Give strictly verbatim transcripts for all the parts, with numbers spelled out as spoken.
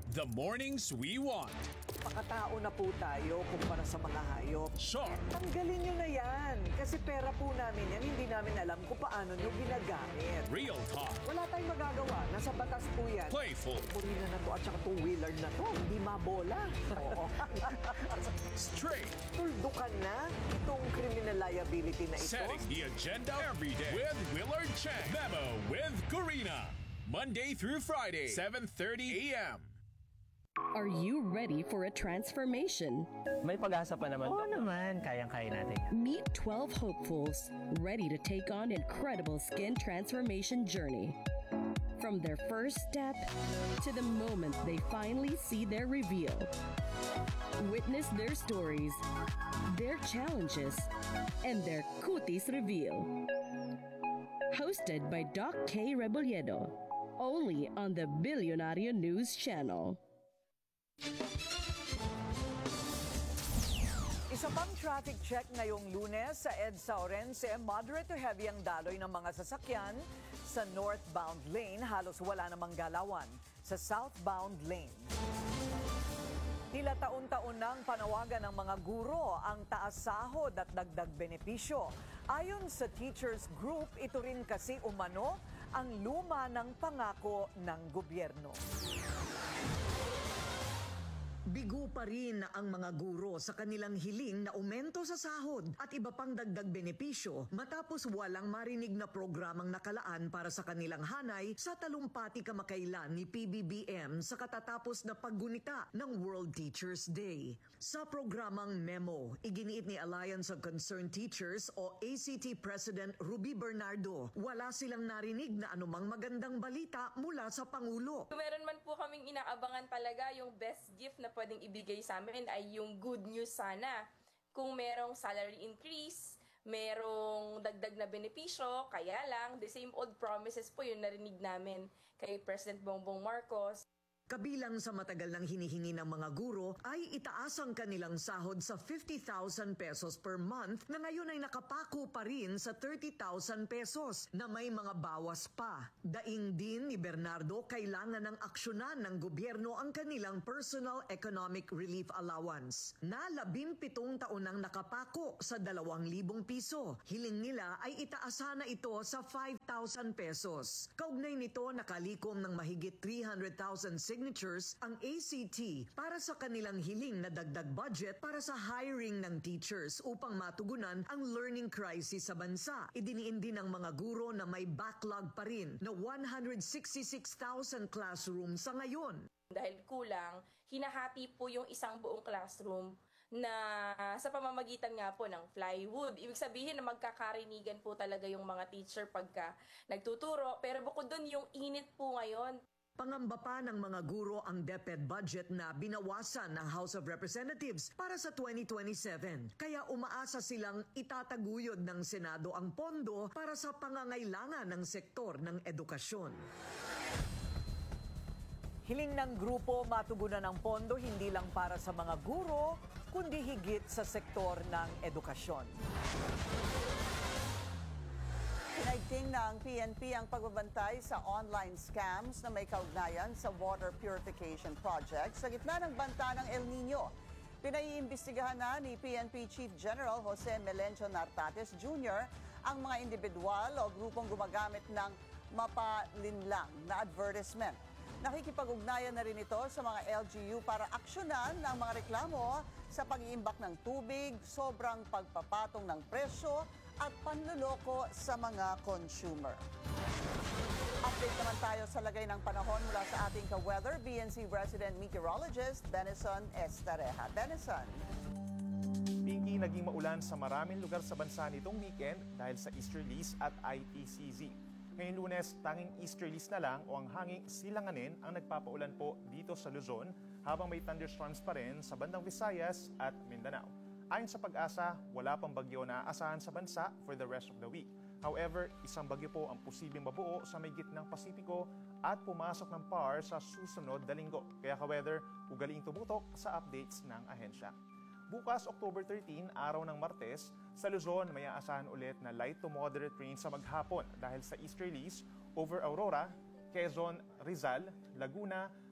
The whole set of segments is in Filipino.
The mornings we want. Pakatao na po tayo kumpara sa mga hayop. Sharp. Tanggalin nyo na yan. Kasi pera po namin yan, hindi namin alam kung paano nyo ginagamit. Real talk. Wala tayong magagawa. Nasa batas po yan. Playful. Purina na to at saka two-wheeler na to. Hindi mabola. Oo. Straight. Tuldukan na itong criminal liability na ito. Setting the agenda every day with Willard Chang. Memo with Karina. Monday through Friday, seven thirty a.m. Are you ready for a transformation? May pag-asa pa naman. Oo naman, kayang-kaya natin. Meet twelve hopefuls ready to take on incredible skin transformation journey. From their first step to the moment they finally see their reveal. Witness their stories, their challenges, and their cuties reveal. Hosted by Doc K. Rebolledo, only on the Billionario News Channel. Isa pang traffic check ngayong Lunes sa EDSA Orense, moderate to heavy ang daloy ng mga sasakyan. Sa northbound lane, halos wala namang galawan. Sa southbound lane, tila taon-taon nang panawagan ng mga guro ang taas sahod at dagdag benepisyo. Ayon sa teachers group, ito rin kasi umano ang luma ng pangako ng gobyerno. Bigo pa rin ang mga guro sa kanilang hiling na aumento sa sahod at iba pang dagdag benepisyo matapos walang marinig na programang nakalaan para sa kanilang hanay sa talumpati kamakailan ni P B B M sa katatapos na paggunita ng World Teachers Day. Sa programang Memo, iginiit ni Alliance of Concerned Teachers o A C T President Ruby Bernardo, wala silang narinig na anumang magandang balita mula sa Pangulo. Meron man po kaming inaabangan talaga, yung best gift na pwedeng ibigay sa amin ay yung good news sana. Kung merong salary increase, merong dagdag na benepisyo, kaya lang, the same old promises po yung narinig namin kay President Bongbong Marcos. Kabilang sa matagal nang hinihingi ng mga guro ay itaas ang kanilang sahod sa fifty thousand pesos per month na ngayon ay nakapako pa rin sa thirty thousand pesos na may mga bawas pa. Daing din ni Bernardo, kailangan ng aksyonan ng gobyerno ang kanilang Personal Economic Relief Allowance na labimpitong taon nang nakapako sa dalawang libong piso. Hiling nila ay itaasan na ito sa five thousand pesos. Kaugnay nito, nakalikom ng mahigit three hundred thousand signatures ang A C T para sa kanilang hiling na dagdag budget para sa hiring ng teachers upang matugunan ang learning crisis sa bansa. Idiniin din ng mga guro na may backlog pa rin na one hundred sixty-six thousand classrooms sa ngayon. Dahil kulang, hinahati po yung isang buong classroom na sa pamamagitan nga po ng plywood. Ibig sabihin na magkakarinigan po talaga yung mga teacher pagka nagtuturo. Pero bukod dun, yung init po ngayon. Pangamba pa ng mga guro ang DepEd budget na binawasan ng House of Representatives para sa twenty twenty-seven. Kaya umaasa silang itataguyod ng Senado ang pondo para sa pangangailangan ng sektor ng edukasyon. Hiling ng grupo matugunan ng pondo hindi lang para sa mga guro, kundi higit sa sektor ng edukasyon. Pinaigting ng P N P ang pagbabantay sa online scams na may kaugnayan sa water purification project sa gitna ng banta ng El Nino. Pinaiimbestigahan na ni P N P Chief General Jose Melencio Nartates Junior ang mga individual o grupong gumagamit ng mapalinlang na advertisement. Nakikipag-ugnayan na rin ito sa mga L G U para aksyonan ang mga reklamo sa pag-iimbak ng tubig, sobrang pagpapatong ng presyo at panluloko sa mga consumer. Update naman tayo sa lagay ng panahon mula sa ating ka-weather, B N C resident meteorologist Benison Estareja. Benison. Pinky, naging maulan sa maraming lugar sa bansa nitong weekend dahil sa easterlies at I T C Z. Ngayong Lunes, tanging easterlies na lang o ang hanging silanganin ang nagpapaulan po dito sa Luzon habang may thunderstorms pa rin sa bandang Visayas at Mindanao. Ayon sa Pag-asa, wala pang bagyo na aasahan sa bansa for the rest of the week. However, isang bagyo po ang posibleng mabuo sa may gitnang Pasipiko at pumasok ng P A R sa susunod na linggo. Kaya ka-weather, ugaliing tumutok sa updates ng ahensya. Bukas, October thirteen, araw ng Martes, sa Luzon may aasahan ulit na light to moderate rain sa maghapon dahil sa easterlies over Aurora, Quezon, Rizal, Laguna,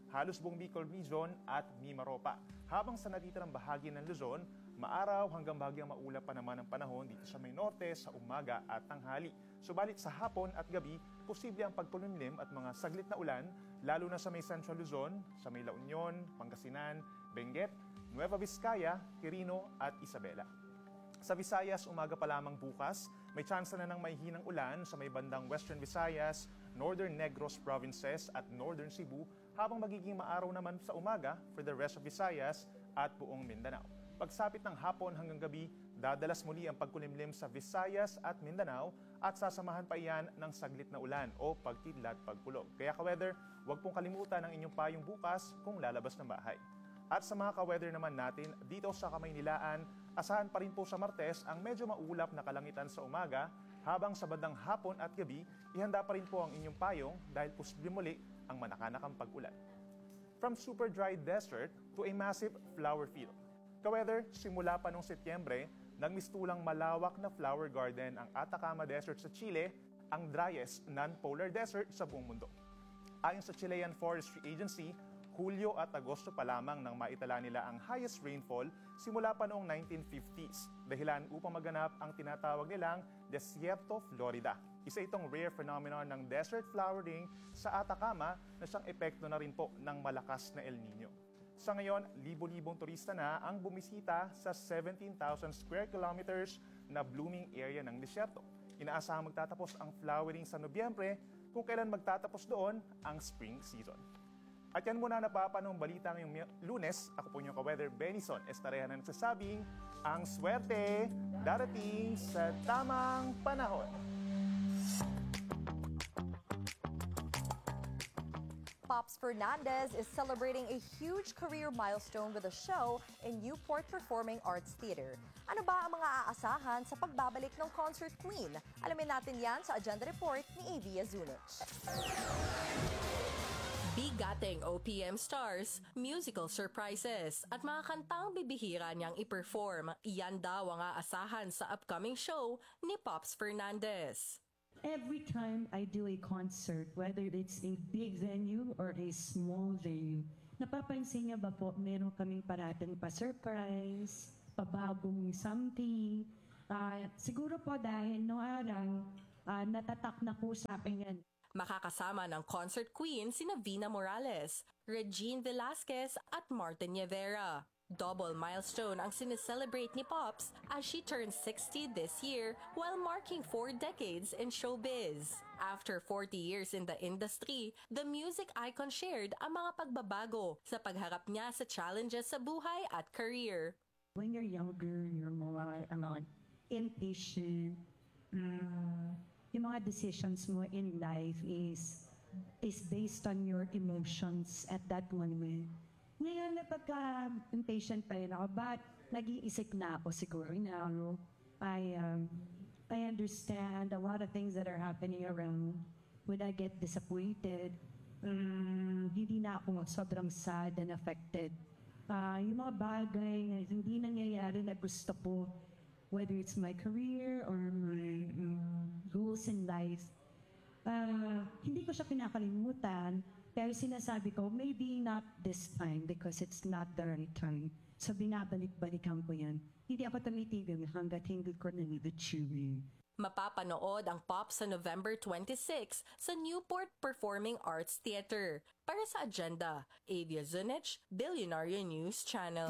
halos buong Bicol Region at Mimaropa. Habang sa natitirang bahagi ng Luzon, maaraw hanggang bahagyang maulap pa naman ang panahon dito sa may norte sa umaga at tanghali. Subalit sa hapon at gabi, posible ang pagkulimlim at mga saglit na ulan, lalo na sa may Central Luzon, sa may La Union, Pangasinan, Benguet, Nueva Vizcaya, Quirino at Isabela. Sa Visayas, umaga pa lamang bukas, may tsansa na ng mahihinang ulan sa may bandang Western Visayas, Northern Negros Provinces at Northern Cebu, habang magiging maaraw naman sa umaga for the rest of Visayas at buong Mindanao. Pagsapit ng hapon hanggang gabi, dadalas muli ang pagkulimlim sa Visayas at Mindanao at sasamahan pa iyan ng saglit na ulan o pagkidlat pagkulog. Kaya ka-weather, huwag pong kalimutan ang inyong payong bukas kung lalabas ng bahay. At sa mga ka-weather naman natin, dito sa Kamaynilaan, asahan pa rin po sa Martes ang medyo maulap na kalangitan sa umaga, habang sa bandang hapon at gabi, ihanda pa rin po ang inyong payong dahil posible muli ang manakanakang pag-ulan. From super dry desert to a massive flower field. Ka-weather, simula pa noong Setyembre, nagmistulang malawak na flower garden ang Atacama Desert sa Chile, ang driest non-polar desert sa buong mundo. Ayon sa Chilean Forestry Agency, Hulyo at Agosto pa lamang nang maitala nila ang highest rainfall simula pa noong nineteen fifties, dahilan upang maganap ang tinatawag nilang Desierto Florida. Isa itong rare phenomenon ng desert flowering sa Atacama na siyang epekto na rin po ng malakas na El Nino. Sa ngayon, libo-libong turista na ang bumisita sa seventeen thousand square kilometers na blooming area ng disyerto. Inaasahang magtatapos ang flowering sa Nobyembre, kung kailan magtatapos doon ang spring season. At yan muna napapanong balita ngayong Lunes. Ako po yung ka-weather Benison Estareha na nagsasabing, ang swerte darating sa tamang panahon. Pops Fernandez is celebrating a huge career milestone with a show in Newport Performing Arts Theater. Ano ba ang mga aasahan sa pagbabalik ng Concert Queen? Alamin natin yan sa Agenda Report ni Avia Zunich. Bigating O P M stars, musical surprises, at mga kantang bibihira niyang i-perform, iyan daw ang aasahan sa upcoming show ni Pops Fernandez. Every time I do a concert, whether it's a big venue or a small venue, napapansin niya ba po, meron kaming parating pa-surprise, pabagong something. Uh, siguro po dahil no araw, uh, natatak na po sa akin yan. Makakasama ng concert queen sina Vina Morales, Regine Velasquez at Martin Rivera. Double milestone ang sineselebrate ni Pops as she turns sixty this year while marking four decades in showbiz. After forty years in the industry, the music icon shared ang mga pagbabago sa pagharap niya sa challenges sa buhay at career. When you're younger, you're more ano, impatient. Uh, yung mga decisions mo in life is is based on your emotions at that moment. Ngayon, napagka-impatient pa rin ako, but nag-iisip na ako siguro now. I, um, I understand a lot of things that are happening around. When I get disappointed, um, hindi na ako sobrang sad and affected. Uh, yung mga bagay na hindi nangyayari na gusto ko, whether it's my career or my um, goals in life, uh, hindi ko siya pinakalimutan, pero sinasabi ko, maybe not this time because it's not the right time. So binabalik-balikan ko yan. Hindi ako tumitigil hanggat hindi ko na-achieve. Mapapanood ang Pop sa November twenty-sixth sa Newport Performing Arts Theater. Para sa Agenda, Avia Zunich, Billionaire News Channel.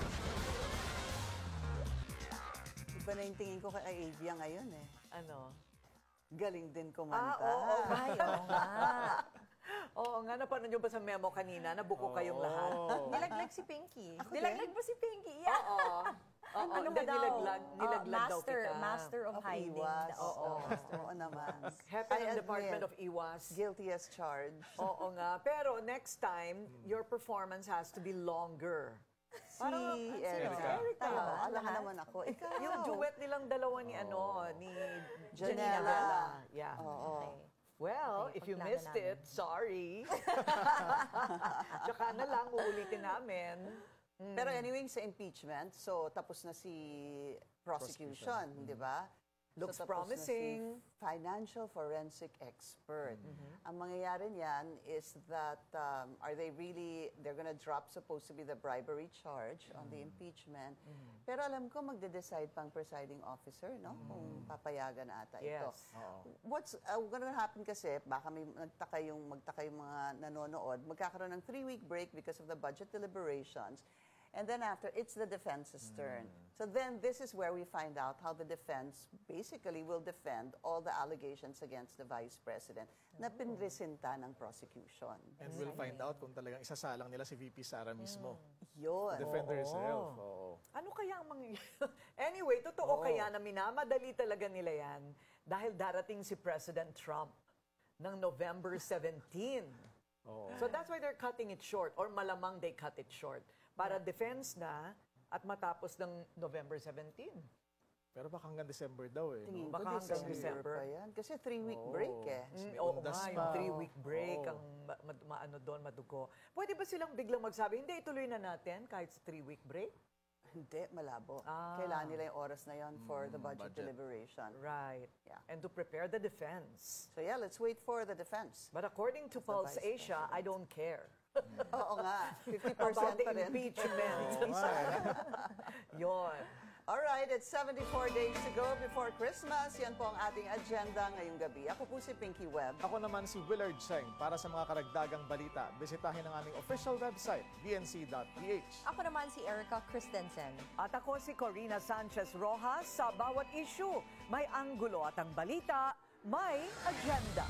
Iba na yung tingin ko kay Avia ngayon eh. Ano? Galing din kumanta. Ah, oo, oo. Ay, oo nga. Oo nga, napanood nyo ba sa memo kanina? Nabuko kayong lahat. Nilaglag si Pinky. Ako Nilaglag din? ba si Pinky? Yeah. Oo. Oo, Ano ba hindi, daw? nilaglag, nilaglag Oh, daw master, kita. Master of, Of hiding. iwas. Oo. Oo naman. Hepe I ng admit, Department of Iwas. Guilty as charged. Oo nga. Pero next time, your performance has to be longer. Si Parang- Erica. Erica. Oo, Lahat? alam mo naman ako. Ikaw. Yung duet nilang dalawa ni ano, ni Janela. Janela. Yeah. Oo. Well, Okay, if you pagplano missed namin. it, sorry. Tsaka na lang, uulitin namin. Mm. Pero anyway, sa impeachment, so tapos na si prosecution, di ba? Looks So, tapos na promising. si financial forensic expert. Ang mangyayari niyan is that um, are they really, they're gonna drop supposed to be the bribery charge on the impeachment. Pero alam ko magde-decide pang presiding officer, no? Kung papayagan ata ito. Yes. What's uh, gonna happen kasi, baka may nagtaka yung, magtaka yung mga nanonood, magkakaroon ng three-week break because of the budget deliberations. And then after, it's the defense's turn. So then this is where we find out how the defense basically will defend all the allegations against the vice president na pinresinta ng prosecution. And we'll find out kung talagang isasalang nila si V P Sara mismo. Yun. To defend Oo. herself. Oo. Ano kaya ang mangyayari? Anyway, totoo kaya na minamadali talaga nila yan dahil darating si President Trump ng November seventeenth. So that's why they're cutting it short, or malamang they cut it short para defense na at matapos ng November seventeenth. Pero baka hanggang December daw eh. Tingin No? ko Baka hanggang December pa yan. Kasi three-week break eh. Mm, May oo undas nga, pa. yung three-week break Oo. ang ma- ma- maano doon, madugo. Pwede ba silang biglang magsabi, hindi, ituloy na natin kahit three-week break? Hindi, malabo. Ah. Kailangan nila yung oras na yon for the budget, budget. deliberation. Right. Yeah. And to prepare the defense. So yeah, let's wait for the defense. But according to the Pulse Vice Asia, I don't care. Oo nga, fifty About percent the pa rin. impeachment. Yon. Alright, it's seventy-four days to go before Christmas. Yan po ang ating agenda ngayong gabi. Ako po si Pinky Webb. Ako naman si Willard Cheng. Para sa mga karagdagang balita, bisitahin ang aming official website, b n c dot p h. Ako naman si Erica Christensen. At ako si Corina Sanchez Rojas. Sa bawat issue, may anggulo at ang balita, may agenda.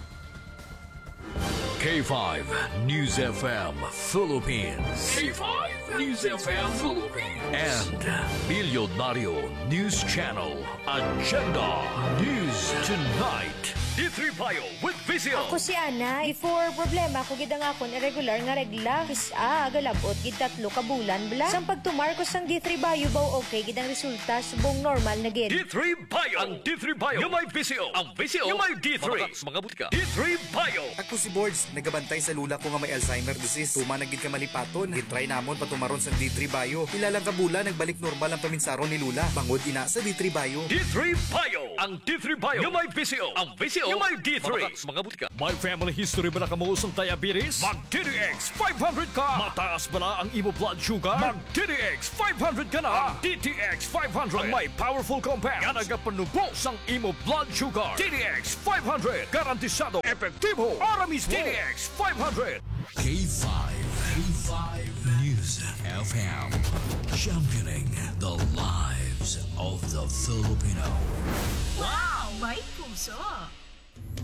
K five News F M Philippines. K five News F M Philippines. And Milyonaryo News Channel. Agenda News Tonight. D three Bio with Vizio. Ako si Ana. Before problema ko gid nga akon irregular nga regla. Kisa agalabot gid tatlo ka bulan bla. Sang pagtumar ko sang D three Bio baw okay gid ang resulta subong normal na gid. D three Bio. Ang D three Bio. Yung may Vizio. Ang Vizio. Yung may D three. Mga butika. D three Bio. Ako si Boards, nagabantay sa lula ko nga may Alzheimer disease. Tuma na gid ka malipaton. Gitry namon patumaron sa D three Bio. Ilalang kabula nagbalik normal ang paminsaron ni Lula. Bangod ina sa D three Bio. D three Bio. Ang D three Bio. Yung may Vizio. Ang Vizio. Yung may D three. Mga butika. May family history ba na kamuusong diabetes? Mag-D D X five hundred ka. Mataas ba na ang imo blood sugar? Mag-D D X five hundred ka na. Ang D T X five hundred. Ang may powerful compound. Nga nagapanubos ang imo blood sugar. D D X five hundred. Garantisado. Epektibo. Ahora mismo. D D X five hundred. K five. K five News F M. Championing the lives of the Filipino. Wow! May puso!